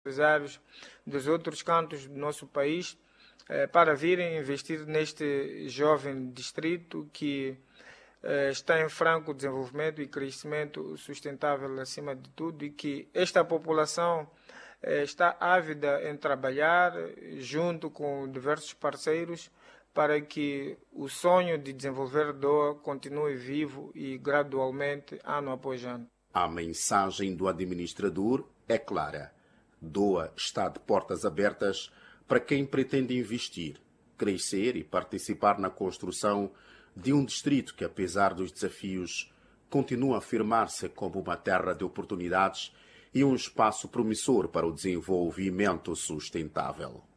empresários dos outros cantos do nosso país para virem investir neste jovem distrito que está em franco desenvolvimento e crescimento sustentável acima de tudo, e que esta população está ávida em trabalhar junto com diversos parceiros para que o sonho de desenvolver Doa continue vivo e gradualmente, ano após ano. A mensagem do administrador é clara. Doa está de portas abertas para quem pretende investir, crescer e participar na construção de um distrito que, apesar dos desafios, continua a afirmar-se como uma terra de oportunidades e um espaço promissor para o desenvolvimento sustentável.